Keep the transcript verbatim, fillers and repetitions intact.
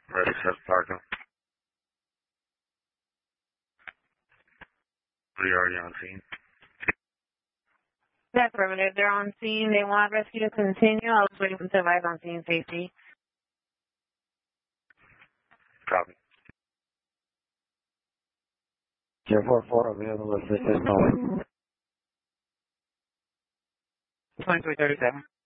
Ready, set, parking. Are you already on scene? That's affirmative. They're on scene. They want rescue to continue. I was waiting for them to arrive on scene safety. Copy. Tier four four, available assistance only. twenty-three thirty-seven.